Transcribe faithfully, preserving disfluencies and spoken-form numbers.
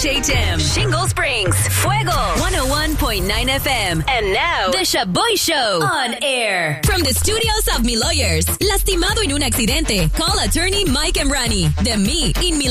H H M, Shingle Springs, Fuego, one oh one point nine F M. And now, The Shaboy Show on air. From the studios of Mi Lawyers, lastimado en un accidente. Call attorney Mike Emrani. De Mi in Mi